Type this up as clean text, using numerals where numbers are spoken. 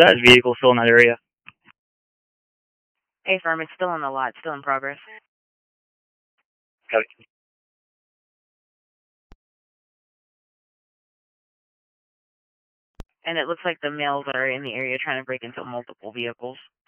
that vehicle still in that area? Hey, firm, it's still on the lot, still in progress. Copy. And it looks like the males are in the area trying to break into multiple vehicles.